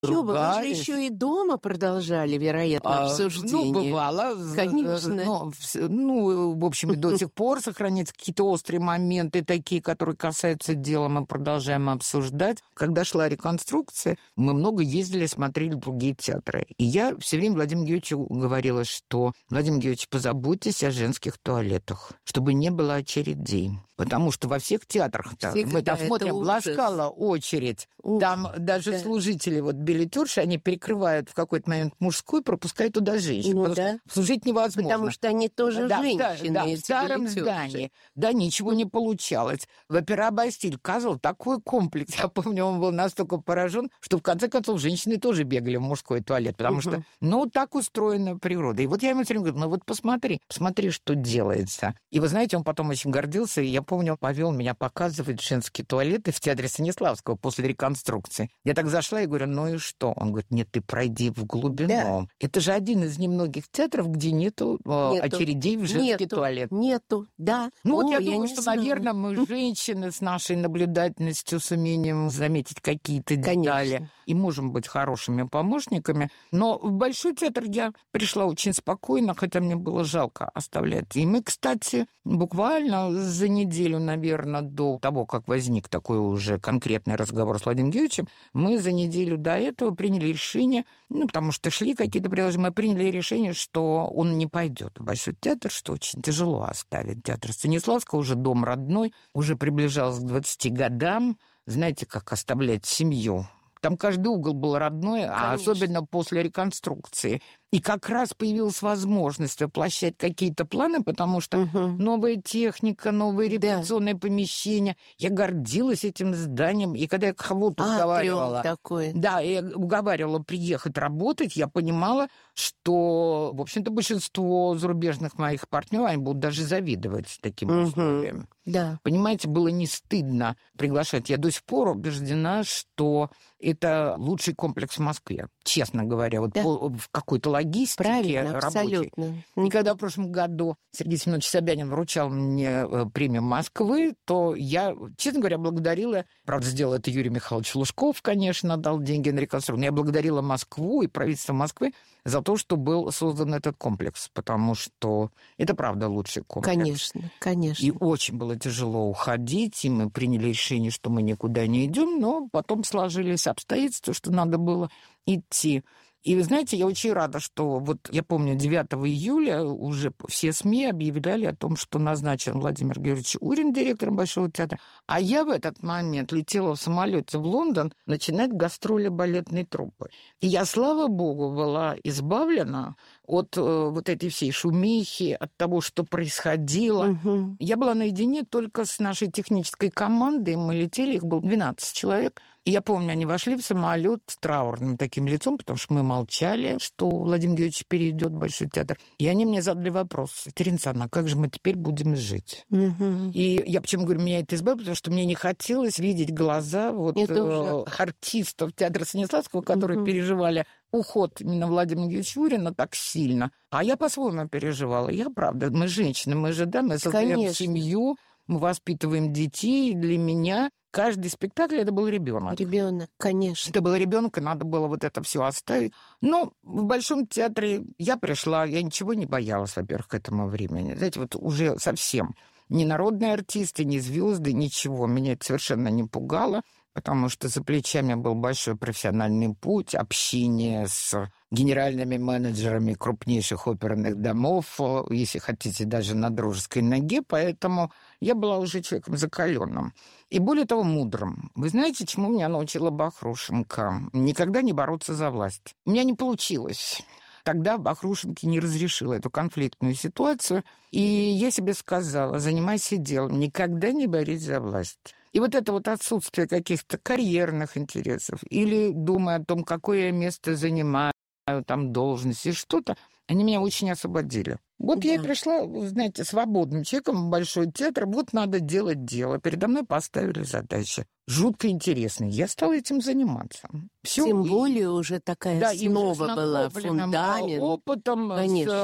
Вы же еще и дома продолжали, вероятно, обсуждение. Бывало. Конечно. В общем, до сих пор сохраняются какие-то острые моменты, такие, которые касаются дела, мы продолжаем обсуждать. Когда шла реконструкция, мы много ездили, смотрели другие театры. И я все время Владимиру Георгиевичу говорила, что, Владимир Георгиевич, позаботьтесь о женских туалетах, чтобы не было очередей. Потому что во всех театрах, мы там смотрим, Ласкала очередь, там даже служители, билетерши, они перекрывают в какой-то момент мужской, пропускают туда женщин. Служить невозможно. Потому что они тоже женщины. В старом здании. Да, ничего не получалось. В Опера Бастиль Казл такой комплекс. Я помню, он был настолько поражен, что в конце концов женщины тоже бегали в мужской туалет. Потому что, так устроена природа. И вот я ему все время говорю, посмотри, что делается. И вы знаете, он потом очень гордился, и я помню, повел меня показывать женские туалеты в театре Станиславского после реконструкции. Я так зашла и говорю, и что? Он говорит, нет, ты пройди в глубину. Да. Это же один из немногих театров, где нету очередей в женский туалет. Нету, да. Я думаю, что, наверное, мы, женщины, с нашей наблюдательностью, с умением заметить какие-то детали и можем быть хорошими помощниками. Но в Большой театр я пришла очень спокойно, хотя мне было жалко оставлять. И мы, кстати, буквально за неделю, наверное, до того, как возник такой уже конкретный разговор с Владимиром Георгиевичем, мы за неделю до этого приняли решение, потому что шли какие-то предложения, мы приняли решение, что он не пойдет в Большой театр, что очень тяжело оставить театр Станиславского, уже дом родной, уже приближался к 20 годам. Знаете, как оставлять семью? Там каждый угол был родной, а особенно после реконструкции. И как раз появилась возможность воплощать какие-то планы, потому что новая техника, новые репетиционные помещения. Я гордилась этим зданием. И когда я кого-то уговаривала... я уговаривала приехать работать, я понимала, что, в общем-то, большинство зарубежных моих партнеров, они будут даже завидовать таким условиям. Да. Понимаете, было не стыдно приглашать. Я до сих пор убеждена, что это лучший комплекс в Москве. Честно говоря, в какой-то логистике рабочей. Абсолютно. И когда в прошлом году Сергей Семенович Собянин вручал мне премию Москвы, то я, честно говоря, благодарила, правда, сделал это Юрий Михайлович Лужков, конечно, дал деньги на реконструкцию, я благодарила Москву и правительство Москвы за то, что был создан этот комплекс, потому что это, правда, лучший комплекс. Конечно. И очень было тяжело уходить, и мы приняли решение, что мы никуда не идем, но потом сложились обстоятельства, что надо было идти. И вы знаете, я очень рада, что я помню, 9 июля уже все СМИ объявляли о том, что назначен Владимир Георгиевич Урин директором Большого театра. А я в этот момент летела в самолете в Лондон начинать гастроли балетной труппы. И я, слава богу, была избавлена от этой всей шумихи, от того, что происходило. Я была наедине только с нашей технической командой. Мы летели, их было 12 человек. И я помню, они вошли в самолет с траурным таким лицом, потому что мы молчали, что Владимир Георгиевич перейдет в Большой театр. И они мне задали вопрос: Екатерина Александровна, как же мы теперь будем жить? И я почему говорю, меня это избавило, потому что мне не хотелось видеть глаза артистов театра Станиславского, которые переживали уход именно Владимира Георгиевича Урина так сильно. А я по-своему переживала. Правда, мы женщины, мы создаем семью, мы воспитываем детей. Для меня каждый спектакль — это был ребенок. Ребенок, конечно. Это был ребенок, и надо было это все оставить. Но в Большом театре я пришла, я ничего не боялась, во-первых, к этому времени. Знаете, уже совсем ни народные артисты, ни звезды, ничего. Меня это совершенно не пугало, потому что за плечами был большой профессиональный путь, общение с генеральными менеджерами крупнейших оперных домов, если хотите, даже на дружеской ноге, поэтому я была уже человеком закаленным. И более того, мудрым. Вы знаете, чему меня научила Бахрушенко? Никогда не бороться за власть. У меня не получилось. Тогда Бахрушенко не разрешила эту конфликтную ситуацию, и я себе сказала: занимайся делом, никогда не борись за власть. И это отсутствие каких-то карьерных интересов или думая о том, какое я место занимаю, там должности, что-то, они меня очень освободили. Я и пришла, знаете, свободным человеком в Большой театр, надо делать дело. Передо мной поставили задачи. Жутко интересные. Я стала этим заниматься. Тем более уже такая основа была, фундамент. Опытом, конечно.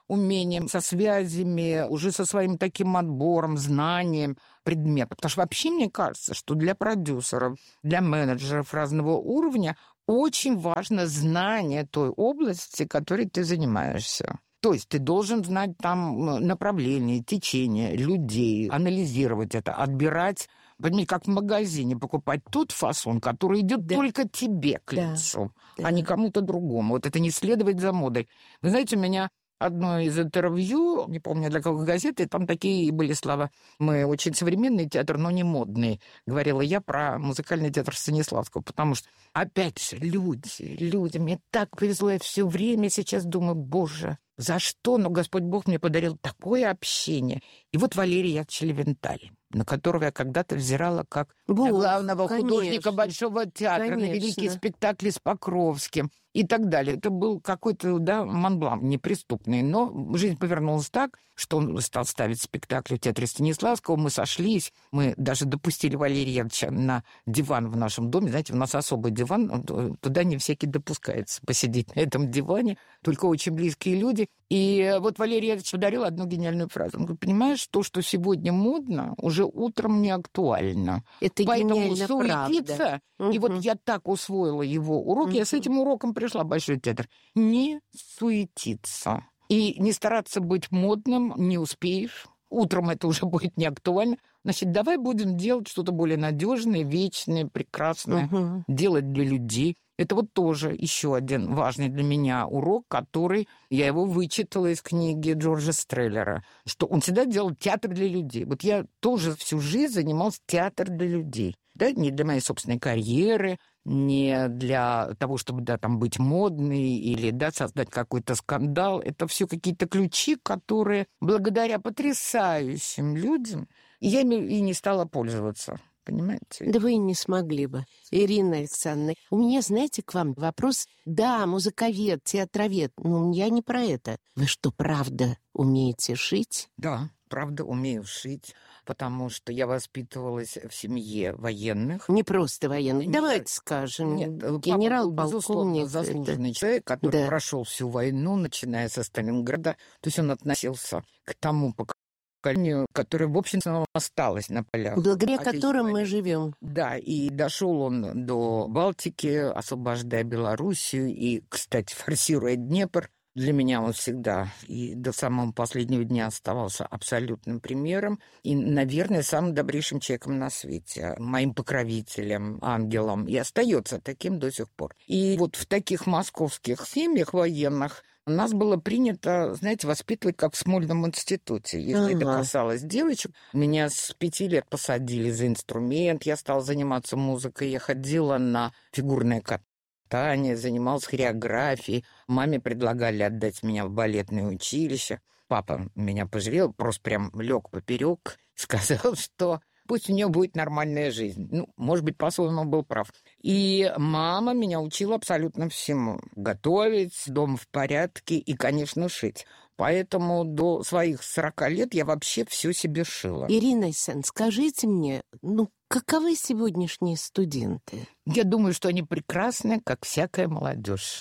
умением, со связями, уже со своим таким отбором, знанием предмета. Потому что вообще мне кажется, что для продюсеров, для менеджеров разного уровня очень важно знание той области, которой ты занимаешься. То есть ты должен знать там направление, течение людей, анализировать это, отбирать, понимаете, как в магазине, покупать тот фасон, который идет только тебе к лицу, а не кому-то другому. Вот это не следовать за модой. Вы знаете, у меня одно из интервью, не помню для какой газеты, там такие были слова: мы очень современный театр, но не модный. Говорила я про музыкальный театр Станиславского, потому что, опять же, люди, мне так повезло, я все время сейчас думаю, боже, за что? Но Господь Бог мне подарил такое общение. И вот Валерий Яковлевич Левенталь, на которого я когда-то взирала как на главного художника Большого театра, на великие спектакли с Покровским и так далее. Это был какой-то, Монблан неприступный. Но жизнь повернулась так, что он стал ставить спектакли в театре Станиславского. Мы сошлись, мы даже допустили Валерия Яковлевича на диван в нашем доме. Знаете, у нас особый диван, туда не всякий допускается посидеть на этом диване, только очень близкие люди. И вот Валерий Яковлевич подарил одну гениальную фразу. Он говорит: понимаешь, то, что сегодня модно, уже утром не актуально. Это поэтому суетиться. Правда. И вот я так усвоила его урок, я с этим уроком пришла в Большой театр. Не суетиться. И не стараться быть модным, не успеешь. Утром это уже будет не актуально. Значит, давай будем делать что-то более надежное, вечное, прекрасное, делать для людей. Это вот тоже еще один важный для меня урок, который я его вычитала из книги Джорджа Стреллера, что он всегда делал театр для людей. Вот я тоже всю жизнь занимался театром для людей. Да, не для моей собственной карьеры, не для того, чтобы там быть модной или создать какой-то скандал. Это все какие-то ключи, которые благодаря потрясающим людям я ими и не стала пользоваться. Понимаете? Да вы и не смогли бы, Ирина Александровна. У меня, знаете, к вам вопрос. Да, музыковед, театровед, но я не про это. Вы что, правда умеете шить? Да, правда умею шить, потому что я воспитывалась в семье военных. Не просто военных. Давайте скажем, генерал-полковник. Заслуженный человек, который прошел всю войну, начиная со Сталинграда. То есть он относился к тому поколению, которое, в общем-то, осталось на полях. Благодаря которым мы живем. Да, и дошел он до Балтики, освобождая Белоруссию и, кстати, форсируя Днепр. Для меня он всегда и до самого последнего дня оставался абсолютным примером и, наверное, самым добрейшим человеком на свете, моим покровителем, ангелом, и остается таким до сих пор. И вот в таких московских семьях военных нас было принято, знаете, воспитывать как в Смольном институте. Если это касалось девочек, меня с 5 лет посадили за инструмент, я стала заниматься музыкой, я ходила на фигурное катание, занималась хореографией. Маме предлагали отдать меня в балетное училище. Папа меня пожалел, просто прям лег поперек, сказал, что пусть у нее будет нормальная жизнь. Ну, может быть, по-своему был прав. И мама меня учила абсолютно всему. Готовить, дом в порядке и, конечно, шить. Поэтому до своих 40 лет я вообще все себе шила. Ирина Александровна, скажите мне, каковы сегодняшние студенты? Я думаю, что они прекрасны, как всякая молодежь.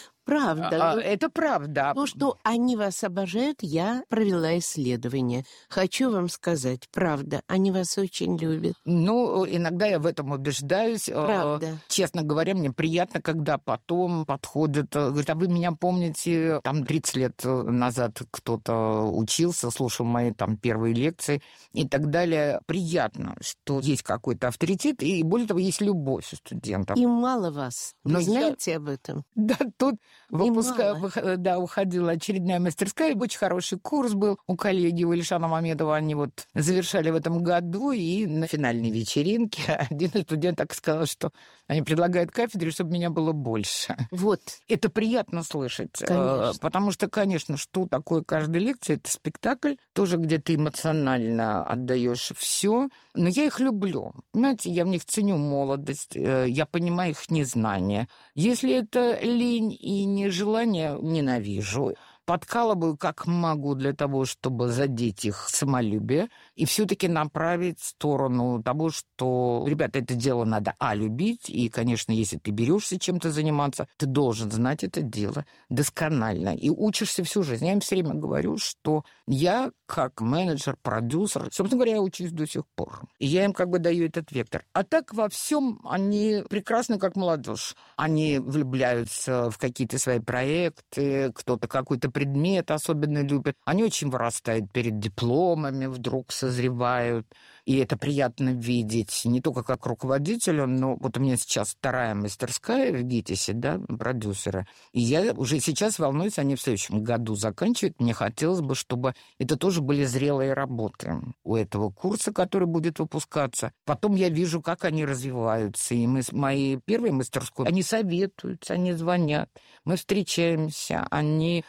Правда. Это правда. То, что они вас обожают, я провела исследование. Хочу вам сказать, правда, они вас очень любят. Иногда я в этом убеждаюсь. Правда. Честно говоря, мне приятно, когда потом подходят, говорят: а вы меня помните, там 30 лет назад кто-то учился, слушал мои там первые лекции и так далее. Приятно, что есть какой-то авторитет, и более того, есть любовь у студентов. И мало вас. Вы знаете об этом? Да, тут уходила очередная мастерская, очень хороший курс был у коллеги, у Ильшана Мамедова. Они вот завершали в этом году, и на финальной вечеринке один из студентов так сказал, что они предлагают кафедре, чтобы меня было больше. Вот. Это приятно слышать, потому что, конечно, что такое каждая лекция? Это спектакль, тоже где ты эмоционально отдаешь все. Но я их люблю. Понимаете, я в них ценю молодость, я понимаю их незнание. Если это лень и нежелание, ненавижу. подкалываю как могу для того, чтобы задеть их самолюбие и все-таки направить в сторону того, что, ребята, это дело надо, любить, и, конечно, если ты берешься чем-то заниматься, ты должен знать это дело досконально, и учишься всю жизнь. Я им все время говорю, что я, как менеджер, продюсер, собственно говоря, я учусь до сих пор. И я им как бы даю этот вектор. А так во всем они прекрасны, как молодежь. Они влюбляются в какие-то свои проекты, кто-то какой-то предмет особенно любит. Они очень вырастают перед дипломами, вдруг созревают. И это приятно видеть не только как руководителю, но вот у меня сейчас 2-я мастерская в ГИТИСе, да, продюсера. И я уже сейчас волнуюсь, они в следующем году заканчивают. Мне хотелось бы, чтобы это тоже были зрелые работы у этого курса, который будет выпускаться. Потом я вижу, как они развиваются. И мы с моей 1-й мастерской, они советуются, они звонят, мы встречаемся, они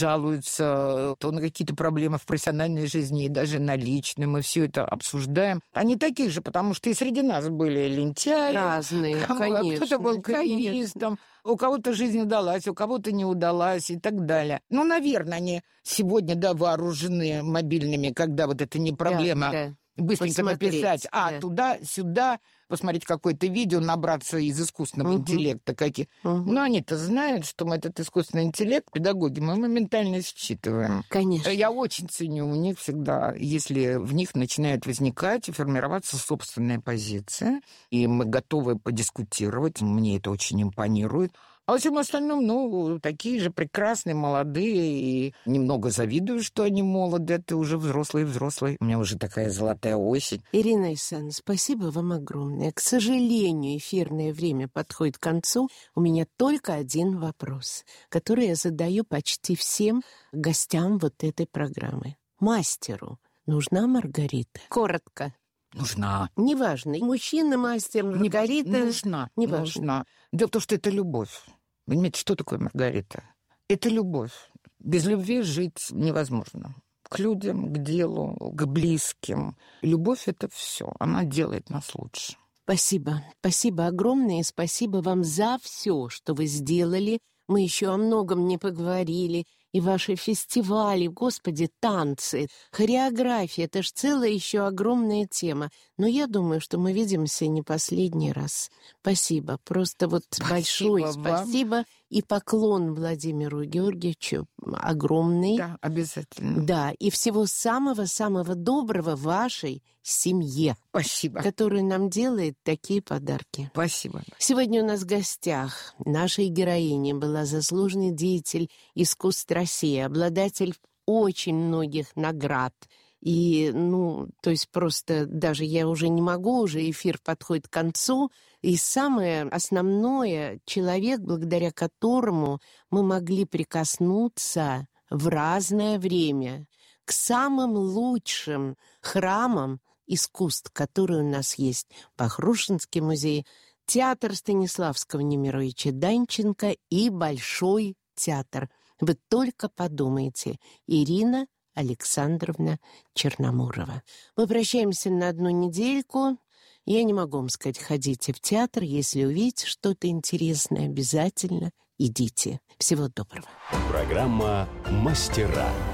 жалуются то на какие-то проблемы в профессиональной жизни и даже на личной. Мы все это обсуждаем. Они такие же, потому что и среди нас были лентяи. Разные, конечно. Кто-то был карьеристом, у кого-то жизнь удалась, у кого-то не удалась и так далее. Ну, наверное, они сегодня, да, вооружены мобильными, когда вот это не проблема. Да. Быстренько написать, туда-сюда, посмотреть какое-то видео, набраться из искусственного интеллекта каких. Но они-то знают, что мы этот искусственный интеллект, педагоги, мы моментально считываем. Конечно. Я очень ценю у них всегда, если в них начинает возникать и формироваться собственная позиция, и мы готовы подискутировать, мне это очень импонирует. А во всем остальном, такие же прекрасные, молодые, и немного завидую, что они молоды, ты уже взрослый. У меня уже такая золотая осень. Ирина Александровна, спасибо вам огромное. К сожалению, эфирное время подходит к концу. У меня только один вопрос, который я задаю почти всем гостям вот этой программы. Мастеру нужна Маргарита? Коротко. Нужна. Неважно. Мужчина, мастер, Маргарита. Нужна. Дело в том, что это любовь. Понимаете, что такое Маргарита? Это любовь. Без любви жить невозможно. К людям, к делу, к близким. Любовь — это все. Она делает нас лучше. Спасибо. Спасибо огромное. И спасибо вам за все, что вы сделали. Мы еще о многом не поговорили. И ваши фестивали, господи, танцы, хореография — это ж целая еще огромная тема. Но я думаю, что мы видимся не последний раз. Спасибо. Просто большое спасибо. И поклон Владимиру Георгиевичу огромный. Да, обязательно. Да, и всего самого-самого доброго вашей семье. Спасибо. Которая нам делает такие подарки. Спасибо. Сегодня у нас в гостях нашей героини была заслуженный деятель искусств России, обладатель очень многих наград. И, то есть просто даже я уже не могу, уже эфир подходит к концу. И самое основное, человек, благодаря которому мы могли прикоснуться в разное время к самым лучшим храмам искусств, которые у нас есть. Бахрушинский музей, театр Станиславского Немировича Данченко и Большой театр. Вы только подумайте. Ирина Александровна Черномурова. Мы прощаемся на 1 недельку. Я не могу вам сказать, ходите в театр. Если увидите что-то интересное, обязательно идите. Всего доброго. Программа «Мастера».